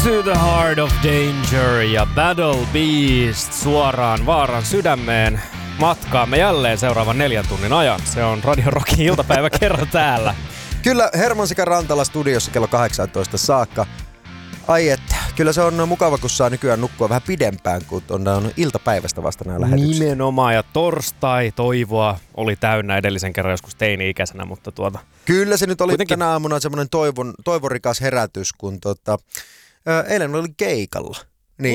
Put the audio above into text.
To the Heart of Danger ja Battle Beast suoraan vaaran sydämeen. Matkaamme jälleen seuraavan 4 tunnin ajan. Se on Radio Rockin iltapäivä kerran täällä. Kyllä, Herman sekä Rantala studiossa kello 18 saakka. Ai että, kyllä se on mukava, kun saa nykyään nukkua vähän pidempään, kun on iltapäivästä vasta nämä lähetykset. Nimenomaan, ja torstai toivoa oli täynnä edellisen kerran joskus teini-ikäisenä, mutta Kyllä se nyt oli kuitenkin tänä aamuna semmoinen toivorikas herätys, kun eilen oli keikalla.